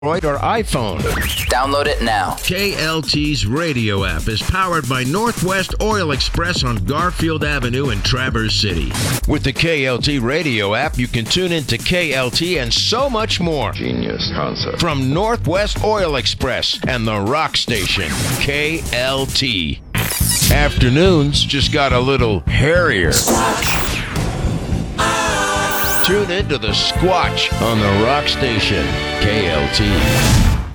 Android or iPhone. Download it now. KLT's radio app is powered by Northwest Oil Express on Garfield Avenue in Traverse City. With the KLT radio app, you can tune into KLT and so much more. Genius concept. From Northwest Oil Express and the rock station, KLT. Afternoons just got a little hairier. Tune into the Squatch on the rock station, KLT.